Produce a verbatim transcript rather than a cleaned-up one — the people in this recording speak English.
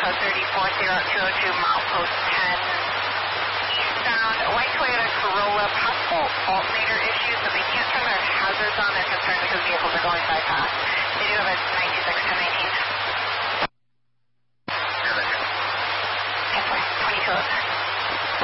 code three four zero two zero two, milepost ten, eastbound, white Toyota Corolla, possible alternator issues, but they can't turn their hazards on. They're concerned because vehicles are going by fast. They do have a ninety-six to nineteen.